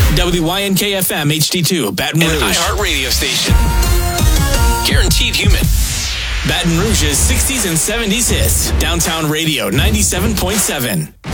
WYNK-FM HD2, Baton Rouge. An iHeart radio station. Guaranteed human. Baton Rouge's 60s and 70s hits. Downtown Radio 97.7.